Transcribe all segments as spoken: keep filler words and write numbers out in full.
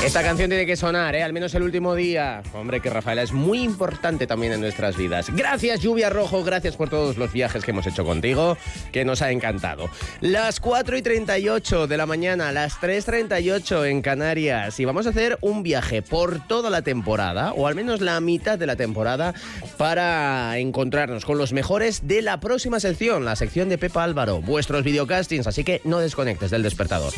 Esta canción tiene que sonar, ¿eh? Al menos el último día. Hombre, que Rafaela es muy importante también en nuestras vidas. Gracias, Lluvia Rojo, gracias por todos los viajes que hemos hecho contigo, que nos ha encantado. Las cuatro y treinta y ocho de la mañana, las tres y treinta y ocho en Canarias. Y vamos a hacer un viaje por toda la temporada, o al menos la mitad de la temporada, para encontrarnos con los mejores de la próxima sección, la sección de Pepa Álvaro, vuestros videocastings, así que no desconectes del despertador.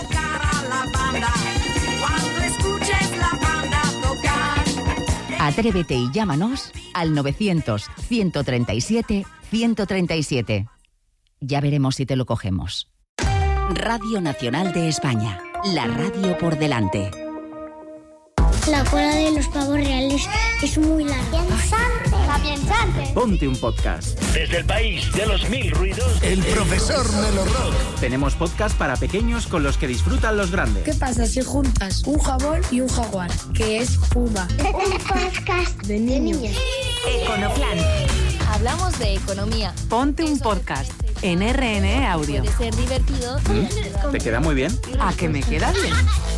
Atrévete y llámanos al novecientos, ciento treinta y siete, ciento treinta y siete. Ya veremos si te lo cogemos. Radio Nacional de España, la radio por delante. La cola de los pavos reales es muy larga. ¡Piensante! ¡La piensante! Ponte un podcast. Desde el país de los mil ruidos, el profesor Melo Rock. Tenemos podcast para pequeños con los que disfrutan los grandes. ¿Qué pasa si juntas un jabón y un jaguar? Que es Puma. Un podcast de niños. Econoplan. Hablamos de economía. Ponte un podcast en R N E Audio. Puede ser divertido. ¿Mm? ¿Te queda muy bien? ¿A que me queda bien?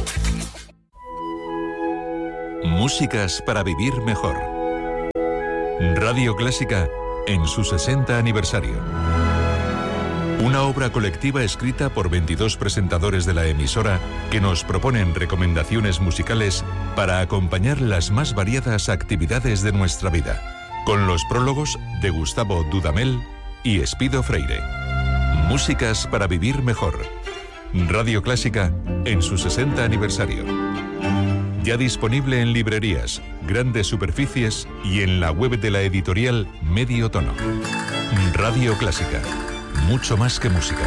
Músicas para vivir mejor. Radio Clásica en su sesenta aniversario. Una obra colectiva escrita por veintidós presentadores de la emisora que nos proponen recomendaciones musicales para acompañar las más variadas actividades de nuestra vida. Con los prólogos de Gustavo Dudamel y Espido Freire. Músicas para vivir mejor. Radio Clásica en su sesenta aniversario. Ya disponible en librerías, grandes superficies y en la web de la editorial Medio Tono. Radio Clásica. Mucho más que música.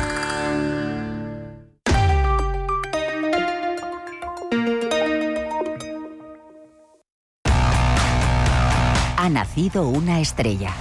Ha nacido una estrella.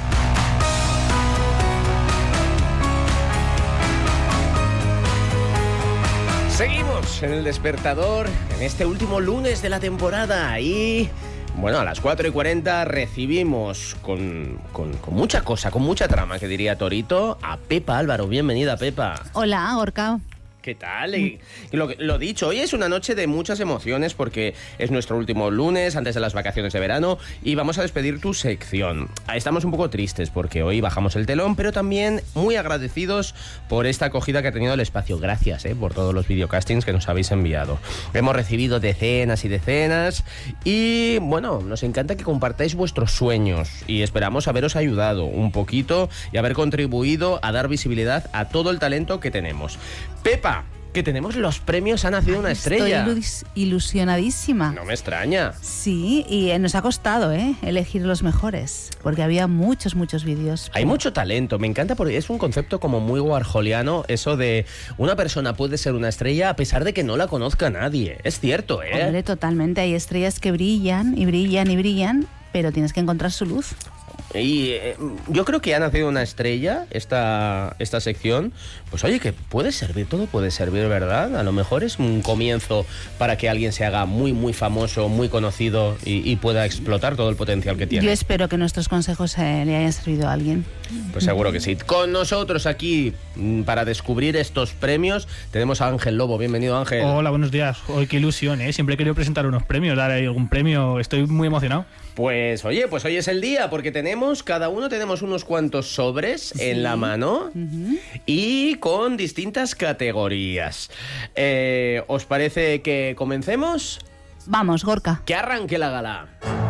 Seguimos en el despertador en este último lunes de la temporada y, bueno, a las cuatro y cuarenta recibimos con, con, con mucha cosa, con mucha trama, que diría Torito, a Pepa Álvaro. Bienvenida, Pepa. Hola, Gorka. ¿Qué tal? Y, y lo, lo dicho, hoy es una noche de muchas emociones porque es nuestro último lunes antes de las vacaciones de verano y vamos a despedir tu sección. Estamos un poco tristes porque hoy bajamos el telón, pero también muy agradecidos por esta acogida que ha tenido el espacio. Gracias eh, por todos los videocastings que nos habéis enviado. Hemos recibido decenas y decenas y, bueno, nos encanta que compartáis vuestros sueños y esperamos haberos ayudado un poquito y haber contribuido a dar visibilidad a todo el talento que tenemos. Pepa, que tenemos los premios Ha nacido una estrella. Estoy ilusionadísima. No me extraña. Sí, y nos ha costado ¿eh? elegir los mejores, porque había muchos, muchos vídeos. Hay mucho talento, me encanta porque es un concepto como muy warholiano, eso de una persona puede ser una estrella a pesar de que no la conozca nadie. Es cierto, ¿eh? Hombre, totalmente, hay estrellas que brillan y brillan y brillan, pero tienes que encontrar su luz. Y eh, yo creo que Ha nacido una estrella, esta, esta sección, pues oye, que puede servir, todo puede servir, ¿verdad? A lo mejor es un comienzo para que alguien se haga muy, muy famoso, muy conocido y, y pueda explotar todo el potencial que tiene. Yo espero que nuestros consejos eh, le hayan servido a alguien. Pues seguro que sí. Con nosotros aquí, para descubrir estos premios, tenemos a Ángel Lobo. Bienvenido, Ángel. Hola, buenos días. Hoy qué ilusión, ¿eh? Siempre he querido presentar unos premios, dar algún premio. Estoy muy emocionado. Pues oye, pues hoy es el día, porque tenemos, cada uno tenemos unos cuantos sobres sí. en la mano uh-huh. y con distintas categorías. Eh, ¿Os parece que comencemos? Vamos, Gorka. Que arranque la gala.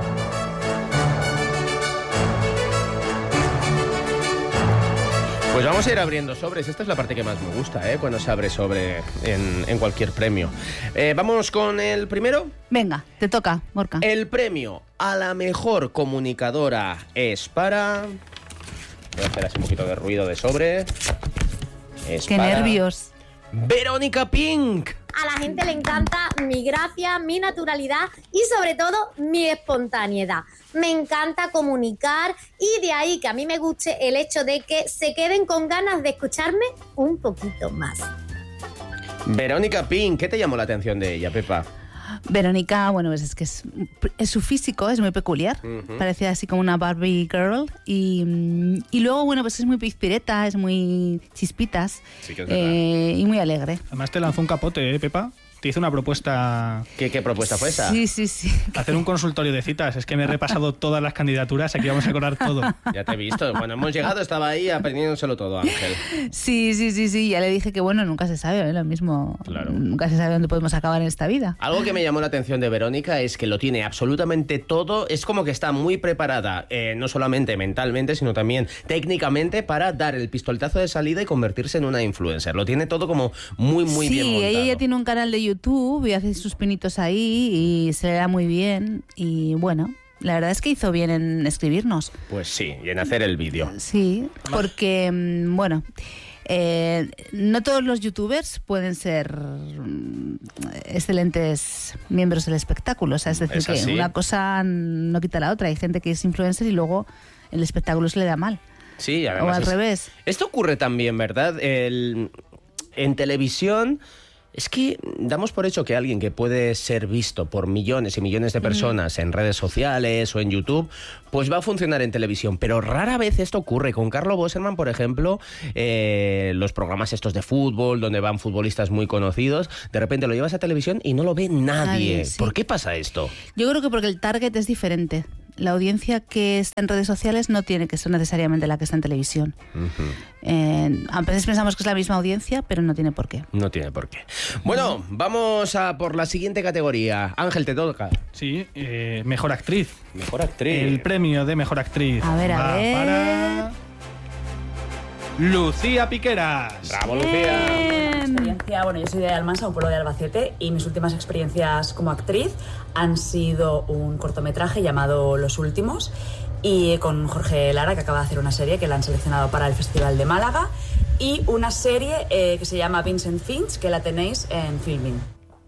Pues vamos a ir abriendo sobres. Esta es la parte que más me gusta, ¿eh? Cuando se abre sobre en, en cualquier premio. Eh, ¿Vamos con el primero? Venga, te toca, Gorka. El premio a la mejor comunicadora es para... Voy a hacer así un poquito de ruido de sobre. Es ¡Qué para... nervios! ¡Verónica Pink! A la gente le encanta mi gracia, mi naturalidad y sobre todo mi espontaneidad. Me encanta comunicar y de ahí que a mí me guste el hecho de que se queden con ganas de escucharme un poquito más. Verónica Pink, ¿qué te llamó la atención de ella, Pepa? Verónica, bueno, pues es que es, es su físico es muy peculiar, uh-huh. parece así como una Barbie girl y, y luego, bueno, pues es muy pizpireta, es muy chispitas sí que es eh, y muy alegre. Además te lanzó un capote, ¿eh, Pepa? te hice una propuesta... ¿Qué, qué propuesta fue esa? Sí, sí, sí. Hacer un consultorio de citas. Es que me he repasado todas las candidaturas, aquí vamos a acordar todo. Ya te he visto. Cuando hemos llegado estaba ahí aprendiéndoselo todo, Ángel. Sí, sí, sí, sí. Ya le dije que, bueno, nunca se sabe, ¿eh? Lo mismo. Claro. Nunca se sabe dónde podemos acabar en esta vida. Algo que me llamó la atención de Verónica es que lo tiene absolutamente todo. Es como que está muy preparada, eh, no solamente mentalmente, sino también técnicamente, para dar el pistoletazo de salida y convertirse en una influencer. Lo tiene todo como muy, muy sí, bien montado. Sí, ella ya tiene un canal de YouTube y hace sus pinitos ahí y se le da muy bien. Y bueno, la verdad es que hizo bien en escribirnos. Pues sí, y en hacer el vídeo. Sí, porque, bueno... Eh, no todos los youtubers pueden ser excelentes miembros del espectáculo. O sea, es decir, ¿Es así? que una cosa no quita la otra. Hay gente que es influencer y luego el espectáculo se le da mal. Sí, además o al es... revés. Esto ocurre también, ¿verdad? El... En televisión... Es que damos por hecho que alguien que puede ser visto por millones y millones de personas mm. en redes sociales o en YouTube, pues va a funcionar en televisión. Pero rara vez esto ocurre. Con Carlo Bosserman, por ejemplo, eh, los programas estos de fútbol, donde van futbolistas muy conocidos, de repente lo llevas a televisión y no lo ve nadie. nadie sí. ¿Por qué pasa esto? Yo creo que porque el target es diferente. La audiencia que está en redes sociales no tiene que ser necesariamente la que está en televisión. Uh-huh. Eh, a veces pensamos que es la misma audiencia, pero no tiene por qué. No tiene por qué. Bueno, vamos a por la siguiente categoría. Ángel, te toca. Sí, eh, mejor actriz. Mejor actriz. El premio de mejor actriz. A ver, a va ver. para Lucía Piqueras. ¡Bravo, Lucía! Experiencia, bueno, yo soy de Almansa, un pueblo de Albacete, y mis últimas experiencias como actriz han sido un cortometraje llamado Los Últimos, y con Jorge Lara, que acaba de hacer una serie que la han seleccionado para el Festival de Málaga, y una serie eh, que se llama Vincent Finch, que la tenéis en Filmin.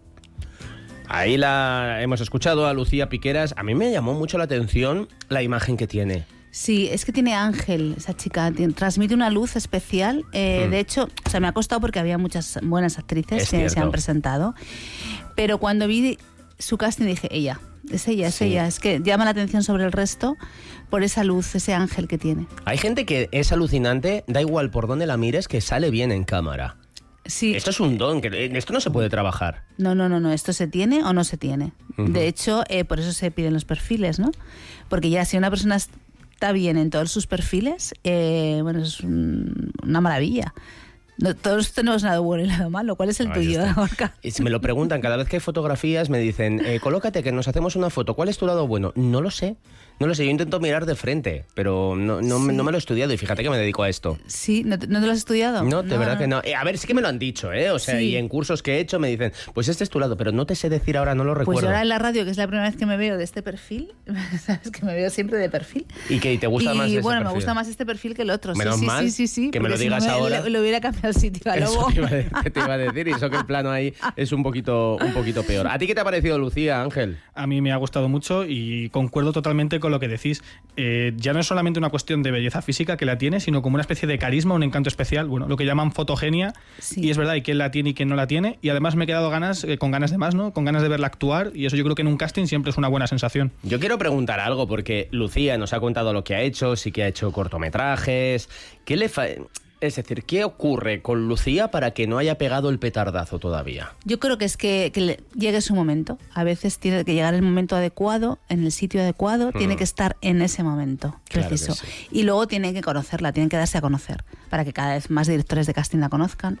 Ahí la hemos escuchado a Lucía Piqueras. A mí me llamó mucho la atención la imagen que tiene. Sí, es que tiene ángel esa chica, transmite una luz especial. Eh, mm. De hecho, o sea, me ha costado porque había muchas buenas actrices es que cierto. se han presentado. Pero cuando vi su casting dije, ella, es ella, es sí. ella. Es que llama la atención sobre el resto por esa luz, ese ángel que tiene. Hay gente que es alucinante, da igual por dónde la mires, que sale bien en cámara. Sí. Esto es un don, que esto no se puede trabajar. No, no, no, no, esto se tiene o no se tiene. Uh-huh. De hecho, eh, por eso se piden los perfiles, ¿no? Porque ya si una persona está bien en todos sus perfiles, eh, bueno, es un, una maravilla. No, todos tenemos lado bueno y lado malo. ¿Cuál es el Ahí tuyo, Gorka? Me lo preguntan cada vez que hay fotografías, me dicen, eh, colócate que nos hacemos una foto. ¿Cuál es tu lado bueno? No lo sé. No lo sé, yo intento mirar de frente, pero no, no, sí. no me lo he estudiado y fíjate que me dedico a esto. Sí, ¿no te, no te lo has estudiado? No, de no, verdad no. que no. Eh, a ver, sí que me lo han dicho, ¿eh? O sea, sí. y en cursos que he hecho me dicen, pues este es tu lado, pero no te sé decir ahora, no lo recuerdo. Pues ahora en la radio, que es la primera vez que me veo de este perfil, sabes que me veo siempre de perfil. ¿Y qué? ¿Te gusta y, más ese bueno, perfil? me gusta más este perfil que el otro. Menos sí, mal sí, sí, sí, que me lo digas si no ahora. Me, lo, lo hubiera cambiado el sitio a Lobo. Eso te iba, a, te iba a decir, y eso que el plano ahí es un poquito, un poquito peor. ¿A ti qué te ha parecido, Lucía, Ángel? A mí me ha gustado mucho y concuerdo totalmente con lo que decís. Eh, ya no es solamente una cuestión de belleza física que la tiene, sino como una especie de carisma, un encanto especial, bueno, lo que llaman fotogenia, sí. y es verdad, y quién la tiene y quién no la tiene, y además me he quedado ganas, eh, con ganas de más, ¿no? Con ganas de verla actuar, y eso yo creo que en un casting siempre es una buena sensación. Yo quiero preguntar algo, porque Lucía nos ha contado lo que ha hecho, sí que ha hecho cortometrajes, ¿qué le fa... Es decir, ¿qué ocurre con Lucía para que no haya pegado el petardazo todavía? Yo creo que es que, que le llegue su momento. A veces tiene que llegar el momento adecuado, en el sitio adecuado, mm. tiene que estar en ese momento preciso. Claro sí. Y luego tiene que conocerla, tiene que darse a conocer, para que cada vez más directores de casting la conozcan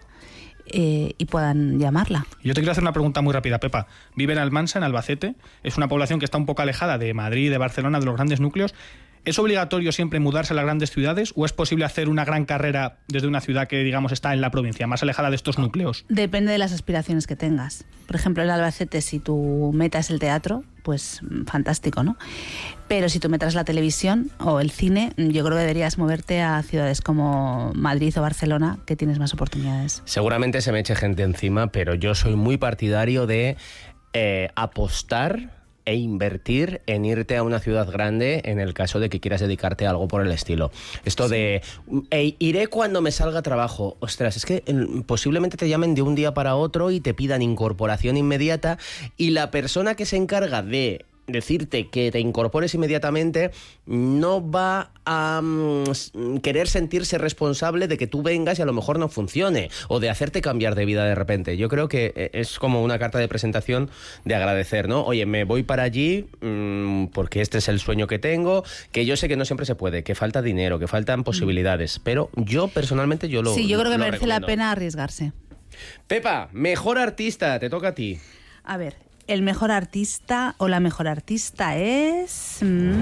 eh, y puedan llamarla. Yo te quiero hacer una pregunta muy rápida, Pepa. Vive en Almansa, en Albacete. Es una población que está un poco alejada de Madrid, de Barcelona, de los grandes núcleos. ¿Es obligatorio siempre mudarse a las grandes ciudades o es posible hacer una gran carrera desde una ciudad que, digamos, está en la provincia, más alejada de estos núcleos? Depende de las aspiraciones que tengas. Por ejemplo, en Albacete, si tu meta es el teatro, pues fantástico, ¿no? Pero si tu meta es la televisión o el cine, yo creo que deberías moverte a ciudades como Madrid o Barcelona, que tienes más oportunidades. Seguramente se me eche gente encima, pero yo soy muy partidario de eh, apostar e invertir en irte a una ciudad grande en el caso de que quieras dedicarte a algo por el estilo. Esto sí. de e iré cuando me salga trabajo. Ostras, es que posiblemente te llamen de un día para otro y te pidan incorporación inmediata y la persona que se encarga de decirte que te incorpores inmediatamente no va a um, querer sentirse responsable de que tú vengas y a lo mejor no funcione, o de hacerte cambiar de vida de repente. Yo creo que es como una carta de presentación de agradecer, ¿no? Oye, me voy para allí mmm, porque este es el sueño que tengo, que yo sé que no siempre se puede, que falta dinero, que faltan posibilidades, pero yo personalmente yo lo Sí, yo creo que lo merece recomiendo. la pena arriesgarse. Pepa, mejor artista, te toca a ti. A ver, el mejor artista o la mejor artista es... Mm,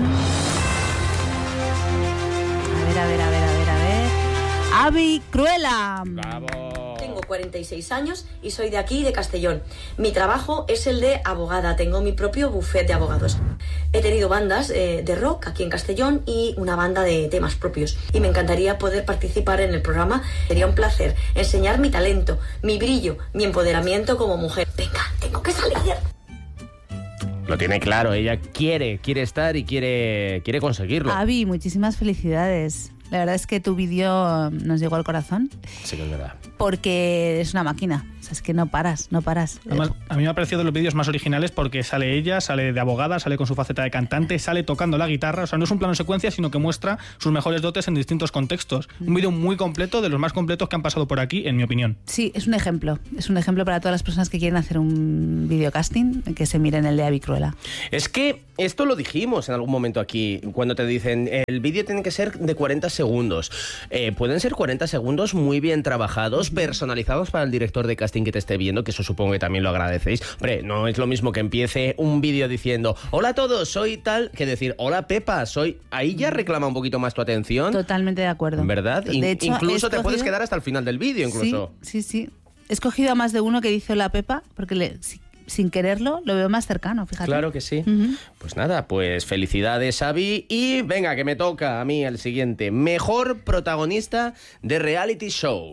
a ver, a ver, a ver, a ver, a ver... Avi Cruela. Bravo. Tengo cuarenta y seis años y soy de aquí, de Castellón. Mi trabajo es el de abogada. Tengo mi propio bufete de abogados. He tenido bandas eh, de rock aquí en Castellón y una banda de temas propios. Y me encantaría poder participar en el programa. Sería un placer enseñar mi talento, mi brillo, mi empoderamiento como mujer. Venga, tengo que salir. Lo tiene claro, ella quiere, quiere estar y quiere, quiere conseguirlo. Avi, muchísimas felicidades. La verdad es que tu vídeo nos llegó al corazón. Sí que es verdad. Porque es una máquina. O sea, es que no paras, no paras. Además, a mí me ha parecido de los vídeos más originales porque sale ella, sale de abogada, sale con su faceta de cantante, sale tocando la guitarra. O sea, no es un plano secuencia, sino que muestra sus mejores dotes en distintos contextos. Un vídeo muy completo, de los más completos que han pasado por aquí, en mi opinión. Sí, es un ejemplo. Es un ejemplo para todas las personas que quieren hacer un videocasting, que se miren el de Avi Cruela. Es que esto lo dijimos en algún momento aquí, cuando te dicen el vídeo tiene que ser de cuarenta segundos. Eh, pueden ser cuarenta segundos muy bien trabajados, personalizados para el director de casting que te esté viendo, que eso supongo que también lo agradecéis. Hombre, no es lo mismo que empiece un vídeo diciendo hola a todos, soy tal, que decir hola Pepa, soy... Ahí ya reclama un poquito más tu atención. Totalmente de acuerdo. ¿Verdad? De In- hecho, incluso he te escogido... puedes quedar hasta el final del vídeo, incluso. Sí, sí, sí. He escogido a más de uno que dice hola Pepa, porque le... sin quererlo, lo veo más cercano, fíjate. Claro que sí. Uh-huh. Pues nada, pues felicidades, Avi. Y venga, que me toca a mí el siguiente. Mejor protagonista de reality show.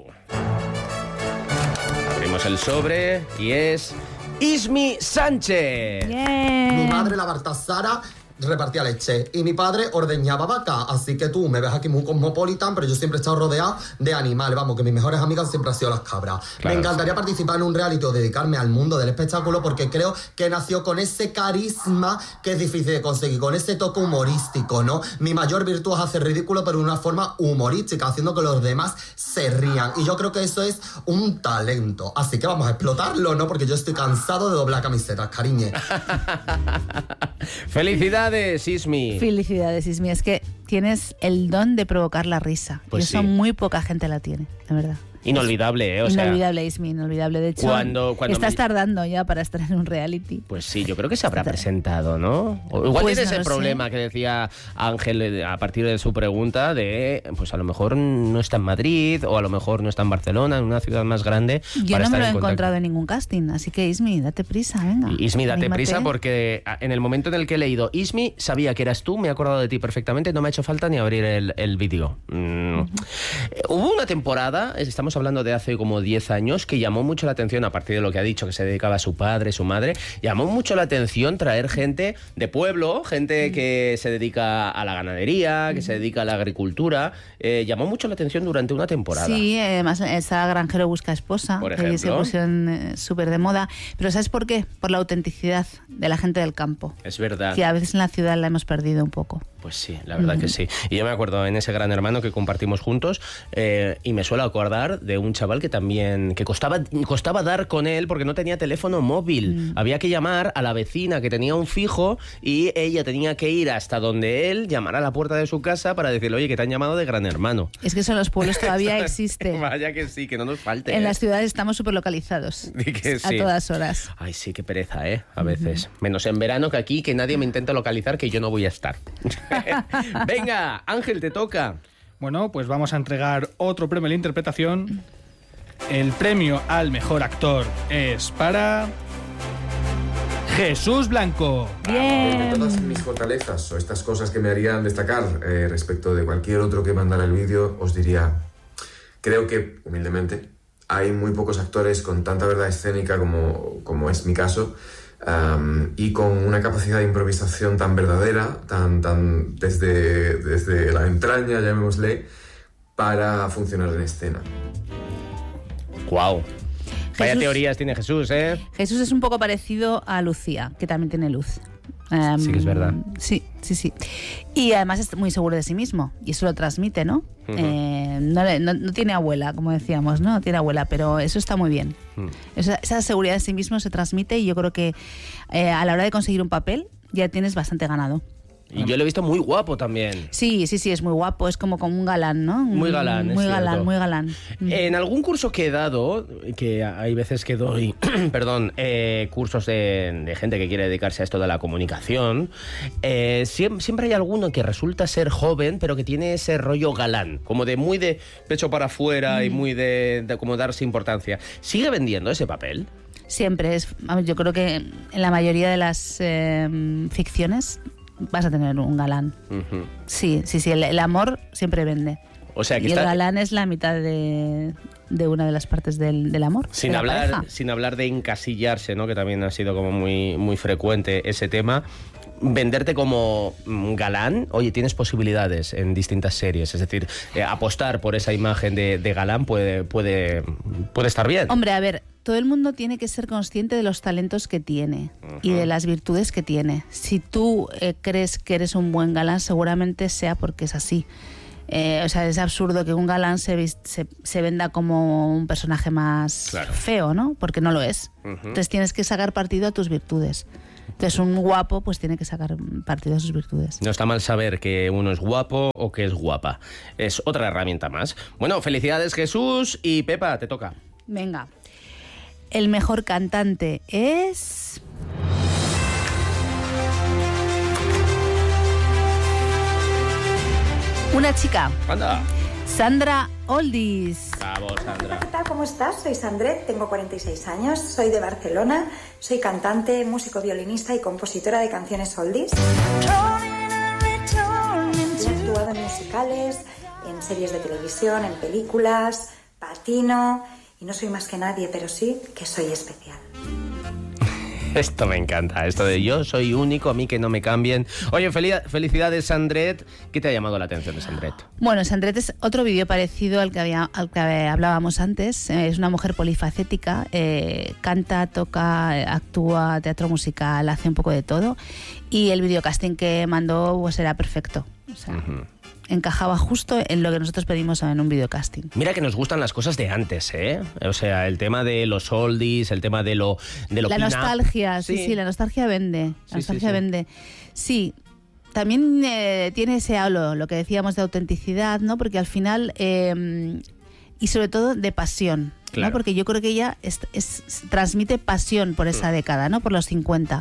Abrimos el sobre y es Ismi Sánchez. Yeah. Mi madre, la Baltasara, repartía leche y mi padre ordeñaba vaca, así que tú me ves aquí muy cosmopolitan, pero yo siempre he estado rodeado de animales, vamos, que mis mejores amigas siempre han sido las cabras. Claro, me encantaría sí. participar en un reality o dedicarme al mundo del espectáculo porque creo que nació con ese carisma que es difícil de conseguir, con ese toque humorístico, ¿no? Mi mayor virtud es hacer ridículo, pero de una forma humorística, haciendo que los demás se rían, y yo creo que eso es un talento, así que vamos a explotarlo, ¿no? Porque yo estoy cansado de doblar camisetas, cariñe. Felicidades. Felicidades, Ismi. Felicidades, Ismi. Es que tienes el don de provocar la risa. Pues y eso sí. muy poca gente la tiene, de verdad. Inolvidable, ¿eh? O inolvidable, sea, Ismi, inolvidable. De hecho, cuando, cuando estás me... tardando ya para estar en un reality. Pues sí, yo creo que se habrá presentado, ¿no? O igual Pues tiene no ese lo problema sé. que decía Ángel a partir de su pregunta de, pues a lo mejor no está en Madrid o a lo mejor no está en Barcelona, en una ciudad más grande. Yo para no me estar lo he en contacto. encontrado en ningún casting, así que Ismi, date prisa, venga. Ismi, date anímate. prisa porque en el momento en el que he leído Ismi, sabía que eras tú, me he acordado de ti perfectamente, no me ha hecho falta ni abrir el, el vídeo. Mm. Uh-huh. Hubo una temporada, estamos hablando de hace como diez años, que llamó mucho la atención, a partir de lo que ha dicho, que se dedicaba a su padre, su madre, llamó mucho la atención traer gente de pueblo, gente que se dedica a la ganadería, que se dedica a la agricultura, eh, llamó mucho la atención durante una temporada. Sí, además está Granjero busca esposa, por que se ejemplo. pusieron eh, súper de moda, pero ¿sabes por qué? Por la autenticidad de la gente del campo. Es verdad. Que a veces en la ciudad la hemos perdido un poco. Pues sí, la verdad mm. que sí. Y yo me acuerdo en ese Gran Hermano que compartimos juntos, eh, y me suelo acordar de un chaval que también, que costaba, costaba dar con él porque no tenía teléfono móvil. Mm. Había que llamar a la vecina que tenía un fijo y ella tenía que ir hasta donde él, llamar a la puerta de su casa para decirle, oye, que te han llamado de Gran Hermano. Es que eso en los pueblos todavía existe. Vaya que sí, que no nos falte. En ¿eh? las ciudades estamos súper localizados. Que sí. A todas horas. Ay, sí, qué pereza, ¿eh? A veces. Mm-hmm. Menos en verano, que aquí, que nadie me intenta localizar, que yo no voy a estar. Venga, Ángel, te toca. Bueno, pues vamos a entregar otro premio de la interpretación. El premio al mejor actor es para Jesús Blanco. Bien. De todas mis fortalezas o estas cosas que me harían destacar eh, respecto de cualquier otro que mandara el vídeo, os diría, creo que, humildemente, hay muy pocos actores con tanta verdad escénica como, como es mi caso, um, y con una capacidad de improvisación tan verdadera, tan, tan desde, desde la entraña, llamémosle, para funcionar en escena. Guau. Vaya teorías tiene Jesús, ¿eh? Jesús es un poco parecido a Lucía, que también tiene luz. Um, sí que es verdad. Sí, sí, sí. Y además es muy seguro de sí mismo y eso lo transmite, ¿no? Uh-huh. eh, no, no, no tiene abuela, como decíamos, ¿no? No tiene abuela, pero eso está muy bien. Uh-huh. Esa, esa seguridad de sí mismo se transmite y yo creo que eh, a la hora de conseguir un papel ya tienes bastante ganado. Y yo lo he visto muy guapo también. Sí, sí, sí, es muy guapo, es como, como un galán, ¿no? Muy galán, Muy es galán, cierto. muy galán. En algún curso que he dado, que hay veces que doy, perdón, eh, cursos de, de gente que quiere dedicarse a esto de la comunicación, eh, siempre, siempre hay alguno que resulta ser joven, pero que tiene ese rollo galán, como de muy de pecho para afuera mm. y muy de, de como darse importancia. ¿Sigue vendiendo ese papel? Siempre, es, yo creo que en la mayoría de las eh, ficciones vas a tener un galán. Uh-huh. Sí, sí, sí, el, el amor siempre vende. O sea, que y está... el galán es la mitad de, de una de las partes del, del amor. Sin hablar, sin hablar de encasillarse, ¿no? Que también ha sido como muy, muy frecuente ese tema. Venderte como galán, oye, tienes posibilidades en distintas series. Es decir, eh, apostar por esa imagen de, de galán puede, puede, puede estar bien. Hombre, a ver, todo el mundo tiene que ser consciente de los talentos que tiene uh-huh. y de las virtudes que tiene. Si tú eh, crees que eres un buen galán, seguramente sea porque es así. Eh, o sea, es absurdo que un galán se, se, se venda como un personaje más claro. feo, ¿no? Porque no lo es. Uh-huh. Entonces tienes que sacar partido a tus virtudes. Entonces un guapo pues tiene que sacar partido de sus virtudes. No está mal saber que uno es guapo o que es guapa. Es otra herramienta más. Bueno, felicidades Jesús y Pepa, te toca. Venga. El mejor cantante es... una chica. Anda. Sandra Oldis. Bravo, Sandra. ¿Qué tal? ¿Cómo estás? Soy Sandret, tengo cuarenta y seis años, soy de Barcelona, soy cantante, músico, violinista y compositora de canciones oldies. He actuado en musicales, en series de televisión, en películas, patino y no soy más que nadie, pero sí que soy especial. Esto me encanta, esto de yo soy único, a mí que no me cambien. Oye, felicidades, Sandret. ¿Qué te ha llamado la atención de Sandret? Bueno, Sandret es otro vídeo parecido al que, había, al que hablábamos antes. Es una mujer polifacética, eh, canta, toca, actúa, teatro musical, hace un poco de todo. Y el videocasting que mandó pues era perfecto. O sea, uh-huh. encajaba justo en lo que nosotros pedimos en un videocasting. Mira que nos gustan las cosas de antes, ¿eh? O sea, el tema de los oldies, el tema de lo de lo La pina. nostalgia, sí. sí, sí, la nostalgia vende. La sí, nostalgia sí, sí. vende. Sí, también eh, tiene ese halo, lo que decíamos de autenticidad, ¿no? Porque al final, eh, y sobre todo de pasión, claro. ¿no? Porque yo creo que ella es, es, transmite pasión por esa mm. década, ¿no? Por los cincuenta.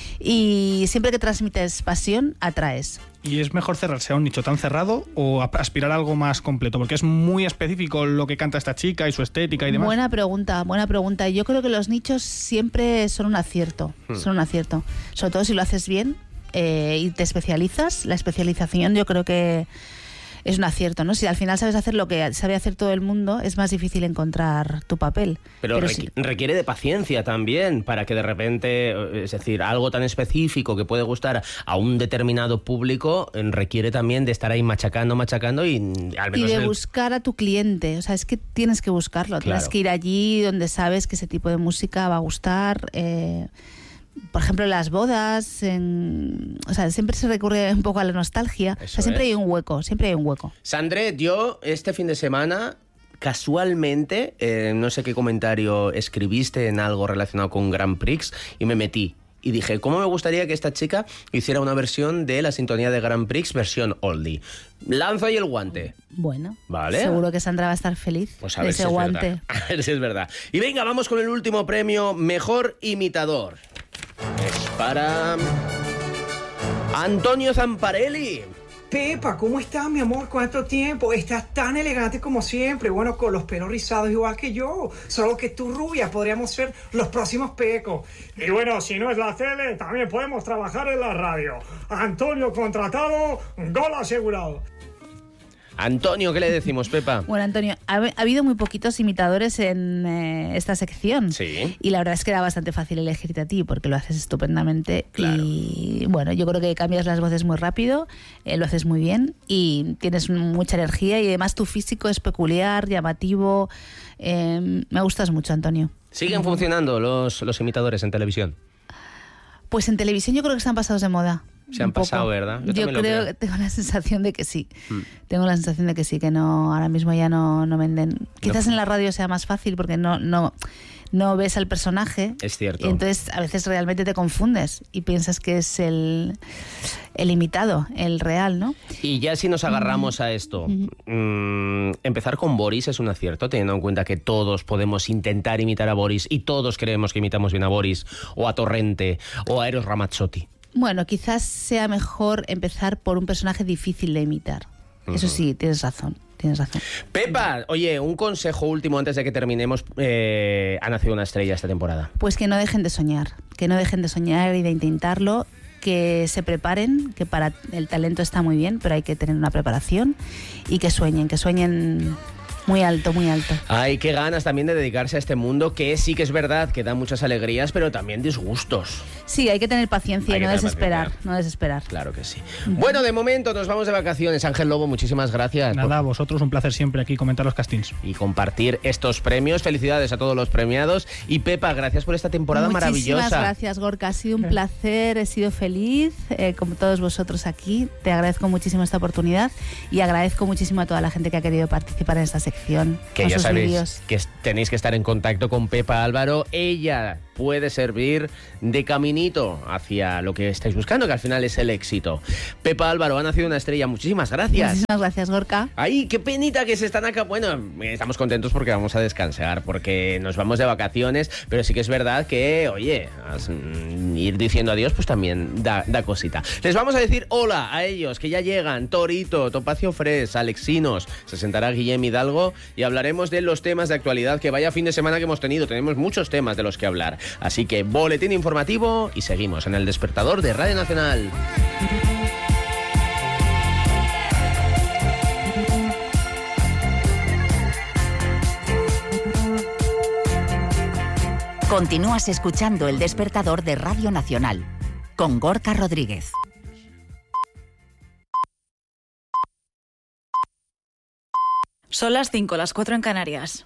Y siempre que transmites pasión, atraes. ¿Y es mejor cerrarse a un nicho tan cerrado o aspirar a algo más completo? Porque es muy específico lo que canta esta chica y su estética y demás. Buena pregunta, buena pregunta. Yo creo que los nichos siempre son un acierto, hmm. son un acierto. Sobre todo si lo haces bien eh, y te especializas. La especialización yo creo que es un acierto, ¿no? Si al final sabes hacer lo que sabe hacer todo el mundo, es más difícil encontrar tu papel. Pero, Pero requ- sí. requiere de paciencia también, para que de repente, es decir, algo tan específico que puede gustar a un determinado público, requiere también de estar ahí machacando, machacando y al menos... Y de el... buscar a tu cliente, o sea, es que tienes que buscarlo, claro. Tienes que ir allí donde sabes que ese tipo de música va a gustar... Eh... Por ejemplo, en las bodas, en... o sea, siempre se recurre un poco a la nostalgia. O sea, siempre es. hay un hueco, siempre hay un hueco. Sandret, yo este fin de semana, casualmente, eh, no sé qué comentario escribiste en algo relacionado con Grand Prix y me metí. Y dije, ¿cómo me gustaría que esta chica hiciera una versión de la sintonía de Grand Prix, versión oldie? Lanzo ahí el guante. Bueno, ¿vale? Seguro que Sandra va a estar feliz pues a de ver ese si guante. Es a ver si es verdad. Y venga, vamos con el último premio, Mejor Imitador. Es para Antonio Zamparelli. Pepa, ¿cómo estás, mi amor? ¿Cuánto tiempo? Estás tan elegante como siempre. Bueno, con los pelos rizados igual que yo. Solo que tú, rubia, podríamos ser los próximos Pecos. Y bueno, si no es la tele, también podemos trabajar en la radio. Antonio contratado, gol asegurado. Antonio, ¿qué le decimos, Pepa? Bueno, Antonio, ha, ha habido muy poquitos imitadores en eh, esta sección. Sí. Y la verdad es que era bastante fácil elegirte a ti porque lo haces estupendamente. Claro. Y bueno, yo creo que cambias las voces muy rápido, eh, lo haces muy bien y tienes mucha energía y además tu físico es peculiar, llamativo. Eh, me gustas mucho, Antonio. ¿Siguen funcionando los, los imitadores en televisión? Pues en televisión yo creo que están pasados de moda. Se han pasado, ¿verdad? Yo, yo creo, creo que tengo la sensación de que sí. Hmm. Tengo la sensación de que sí, que no, ahora mismo ya no, no venden. Quizás no. En la radio sea más fácil porque no, no, no ves al personaje. Es cierto. Y entonces a veces realmente te confundes y piensas que es el, el imitado, el real, ¿no? Y ya si nos agarramos mm. a esto, mm. Mmm, empezar con Boris es un acierto, teniendo en cuenta que todos podemos intentar imitar a Boris y todos creemos que imitamos bien a Boris, o a Torrente, o a Eros Ramazzotti. Bueno, quizás sea mejor empezar por un personaje difícil de imitar. Uh-huh. Eso sí, tienes razón, tienes razón. Pepa, oye, un consejo último antes de que terminemos. Eh, ha nacido una estrella esta temporada. Pues que no dejen de soñar, que no dejen de soñar y de intentarlo, que se preparen, que para el talento está muy bien, pero hay que tener una preparación, y que sueñen, que sueñen muy alto, muy alto. Ay, qué ganas también de dedicarse a este mundo, que sí que es verdad que da muchas alegrías, pero también disgustos. Sí, hay que tener paciencia y no desesperar, paciencia. no desesperar. Claro que sí. Uh-huh. Bueno, de momento nos vamos de vacaciones. Ángel Lobo, muchísimas gracias. Nada, a vosotros un placer siempre aquí comentar los castings. Y compartir estos premios. Felicidades a todos los premiados. Y Pepa, gracias por esta temporada muchísimas maravillosa. Muchísimas gracias, Gorka. Ha sido un placer, he sido feliz, eh, como todos vosotros aquí. Te agradezco muchísimo esta oportunidad y agradezco muchísimo a toda la gente que ha querido participar en esta sección. Que ya sabéis vídeos. Que tenéis que estar en contacto con Pepa Álvaro. Ella puede servir de caminito hacia lo que estáis buscando, que al final es el éxito. Pepa Álvaro, ha nacido una estrella. Muchísimas gracias. Muchísimas gracias, Gorka. Ay, qué penita que se están acá. Bueno, estamos contentos porque vamos a descansar, porque nos vamos de vacaciones, pero sí que es verdad que, oye, ir diciendo adiós pues también da, da cosita. Les vamos a decir hola a ellos, que ya llegan. Torito, Topacio Fres, Alexinos, se sentará Guillem Hidalgo y hablaremos de los temas de actualidad. Que vaya fin de semana que hemos tenido. Tenemos muchos temas de los que hablar. Así que boletín informativo y seguimos en El Despertador de Radio Nacional. Continúas escuchando El Despertador de Radio Nacional con Gorka Rodríguez. Son las cinco, las cuatro en Canarias.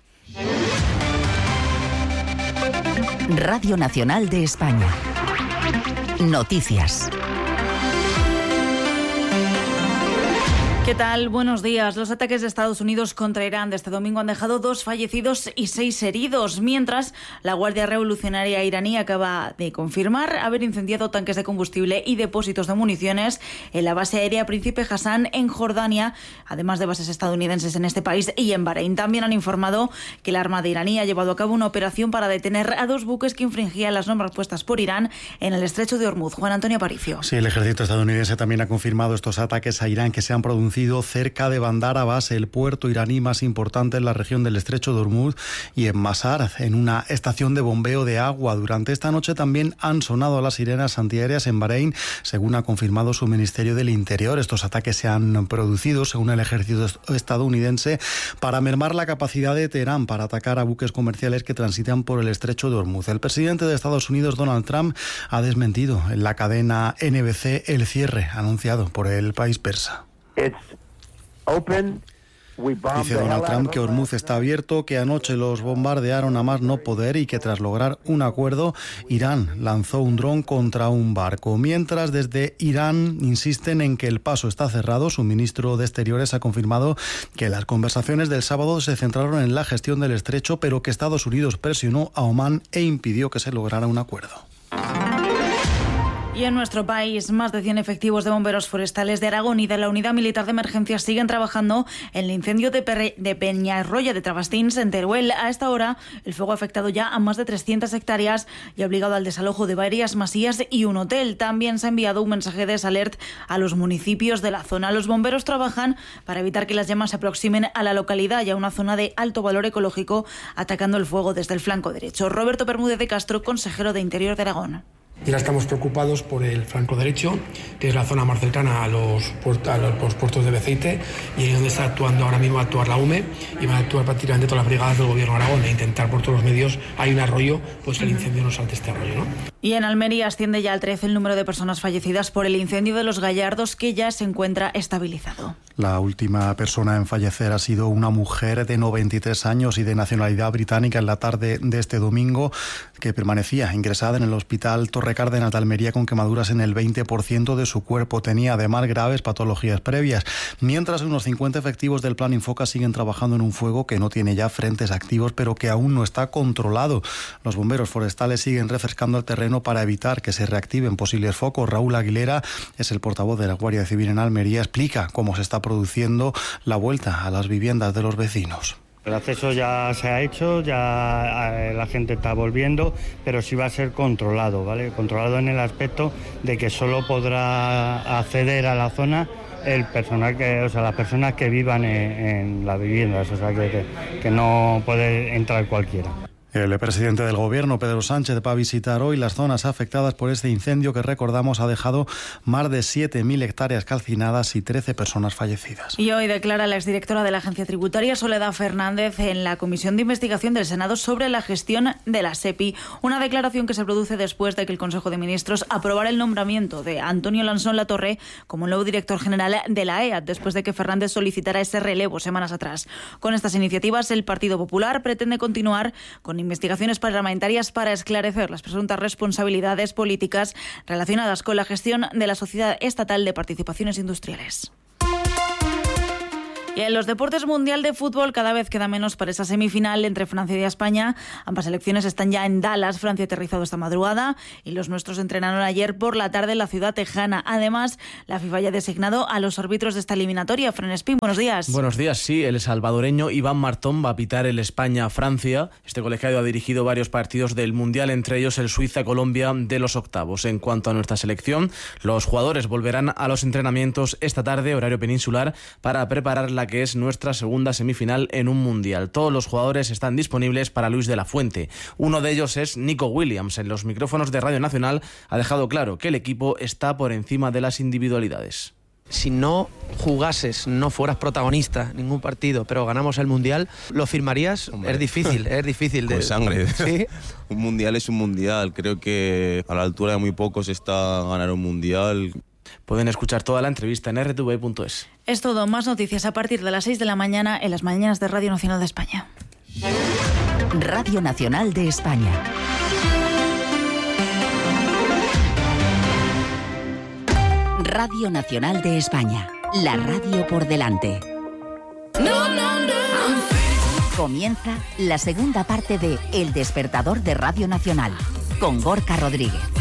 Radio Nacional de España. Noticias. ¿Qué tal? Buenos días. Los ataques de Estados Unidos contra Irán de este domingo han dejado dos fallecidos y seis heridos, mientras la Guardia Revolucionaria iraní acaba de confirmar haber incendiado tanques de combustible y depósitos de municiones en la base aérea Príncipe Hassan en Jordania, además de bases estadounidenses en este país y en Bahrein. También han informado que la Armada iraní ha llevado a cabo una operación para detener a dos buques que infringían las normas puestas por Irán en el estrecho de Hormuz. Juan Antonio Aparicio. Sí, el ejército estadounidense también ha confirmado estos ataques a Irán que se han producido cerca de Bandar Abbas, el puerto iraní más importante en la región del estrecho de Hormuz, y en Masar, en una estación de bombeo de agua. Durante esta noche también han sonado las sirenas antiaéreas en Bahrein, según ha confirmado su Ministerio del Interior. Estos ataques se han producido, según el ejército estadounidense, para mermar la capacidad de Teherán para atacar a buques comerciales que transitan por el estrecho de Hormuz. El presidente de Estados Unidos, Donald Trump, ha desmentido en la cadena N B C el cierre anunciado por el país persa. Dice Donald Trump que Hormuz está abierto, que anoche los bombardearon a más no poder y que tras lograr un acuerdo, Irán lanzó un dron contra un barco. Mientras desde Irán insisten en que el paso está cerrado, su ministro de Exteriores ha confirmado que las conversaciones del sábado se centraron en la gestión del estrecho, pero que Estados Unidos presionó a Omán e impidió que se lograra un acuerdo. Y en nuestro país, más de cien efectivos de bomberos forestales de Aragón y de la Unidad Militar de Emergencias siguen trabajando en el incendio de, Perre, de Peñarroya de Trabastins, en Teruel. A esta hora, el fuego ha afectado ya a más de trescientas hectáreas y ha obligado al desalojo de varias masías y un hotel. También se ha enviado un mensaje de desalert a los municipios de la zona. Los bomberos trabajan para evitar que las llamas se aproximen a la localidad y a una zona de alto valor ecológico, atacando el fuego desde el flanco derecho. Roberto Bermúdez de Castro, consejero de Interior de Aragón. Y ahora estamos preocupados por el flanco derecho, que es la zona más cercana a los, puertos, a los puertos de Beceite, y ahí es donde está actuando ahora mismo a actuar la U M E, y van a actuar prácticamente todas las brigadas del Gobierno de Aragón e intentar por todos los medios, hay un arroyo, pues que el incendio no salte este arroyo, ¿no? Y en Almería asciende ya al trece el número de personas fallecidas por el incendio de Los Gallardos, que ya se encuentra estabilizado. La última persona en fallecer ha sido una mujer de noventa y tres años y de nacionalidad británica en la tarde de este domingo, que permanecía ingresada en el hospital Torre Cárdenas de Almería con quemaduras en el veinte por ciento de su cuerpo. Tenía además graves patologías previas. Mientras unos cincuenta efectivos del Plan Infoca siguen trabajando en un fuego que no tiene ya frentes activos, pero que aún no está controlado. Los bomberos forestales siguen refrescando el terreno para evitar que se reactiven posibles focos. Raúl Aguilera es el portavoz de la Guardia Civil en Almería. Explica cómo se está produciendo la vuelta a las viviendas de los vecinos. El acceso ya se ha hecho, ya la gente está volviendo, pero sí va a ser controlado, ¿vale? Controlado en el aspecto de que solo podrá acceder a la zona el personal que, o sea, las personas que vivan en, en las viviendas, o sea, que, que, que no puede entrar cualquiera. El presidente del Gobierno, Pedro Sánchez, va a visitar hoy las zonas afectadas por este incendio que, recordamos, ha dejado más de siete mil hectáreas calcinadas y trece personas fallecidas. Y hoy declara la exdirectora de la Agencia Tributaria, Soledad Fernández, en la Comisión de Investigación del Senado sobre la gestión de la SEPI. Una declaración que se produce después de que el Consejo de Ministros aprobara el nombramiento de Antonio Lansón Latorre como nuevo director general de la E A, después de que Fernández solicitara ese relevo semanas atrás. Con estas iniciativas, el Partido Popular pretende continuar con investigaciones parlamentarias para esclarecer las presuntas responsabilidades políticas relacionadas con la gestión de la Sociedad Estatal de Participaciones Industriales. Y en los deportes, Mundial de Fútbol, cada vez queda menos para esa semifinal entre Francia y España. Ambas selecciones están ya en Dallas. Francia ha aterrizado esta madrugada y los nuestros entrenaron ayer por la tarde en la ciudad tejana. Además, la FIFA ya ha designado a los árbitros de esta eliminatoria. Fran Espín, buenos días. Buenos días, sí. El salvadoreño Iván Martón va a pitar el España-Francia. Este colegiado ha dirigido varios partidos del Mundial, entre ellos el Suiza-Colombia de los octavos. En cuanto a nuestra selección, los jugadores volverán a los entrenamientos esta tarde, horario peninsular, para preparar la que es nuestra segunda semifinal en un mundial. Todos los jugadores están disponibles para Luis de la Fuente. Uno de ellos es Nico Williams. En los micrófonos de Radio Nacional ha dejado claro que el equipo está por encima de las individualidades. Si no jugases, no fueras protagonista en ningún partido, pero ganamos el Mundial, ¿lo firmarías? Hombre. Es difícil, es difícil. Con de... sangre. ¿Sí? Un Mundial es un Mundial. Creo que a la altura de muy pocos está ganar un Mundial. Pueden escuchar toda la entrevista en r t v punto es. Es todo. Más noticias a partir de las seis de la mañana en las mañanas de Radio Nacional de España. Radio Nacional de España. Radio Nacional de España. La radio por delante. No, no, no. Comienza la segunda parte de El Despertador de Radio Nacional con Gorka Rodríguez.